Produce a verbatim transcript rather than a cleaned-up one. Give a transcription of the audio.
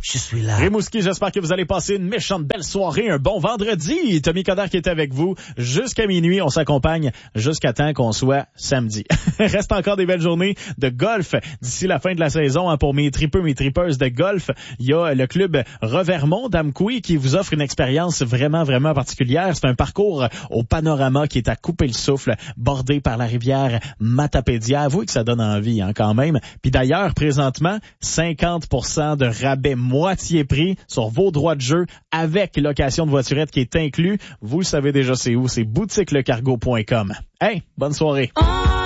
je suis là. Rimouski, j'espère que vous allez passer une méchante belle soirée, un bon vendredi. Tommy Coderre qui est avec vous jusqu'à minuit. On s'accompagne jusqu'à temps qu'on soit samedi. Reste encore des belles journées de golf d'ici la fin de la saison. Hein, pour mes tripeux, mes tripeuses de golf, il y a le club Revermont d'Amqui qui vous offre une expérience vraiment, vraiment particulière. C'est un parcours au panorama qui est à couper le souffle, bordé par la rivière Matapédia. Avouez que ça donne envie hein, quand même. Puis d'ailleurs, présentement, cinquante pour cent de rabais moitié prix sur vos droits de jeu avec location de voiturette qui est inclus. Vous le savez déjà c'est où, c'est boutique le cargo point com. Hey, bonne soirée. Oh!